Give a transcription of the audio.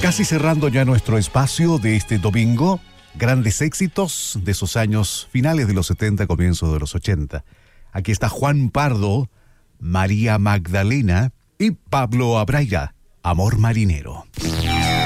Casi cerrando ya nuestro espacio de este domingo, grandes éxitos de esos años finales de los 70, comienzos de los 80. Aquí está Juan Pardo, María Magdalena y Pablo Abraya, Amor Marinero.